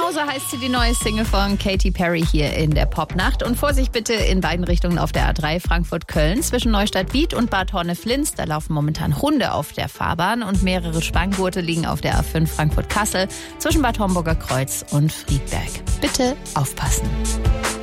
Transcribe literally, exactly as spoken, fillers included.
So heißt sie, die neue Single von Katy Perry hier in der Popnacht. Und Vorsicht bitte in beiden Richtungen auf der A drei Frankfurt-Köln. Zwischen Neustadt-Wied und Bad Horne-Flins, da laufen momentan Hunde auf der Fahrbahn. Und mehrere Spanngurte liegen auf der A fünf Frankfurt-Kassel zwischen Bad Homburger Kreuz und Friedberg. Bitte aufpassen.